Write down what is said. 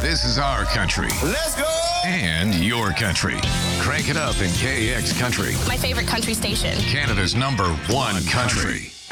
This is our country. Let's go! And your country. Crank it up in KX Country. My favorite country station. Canada's #1 country.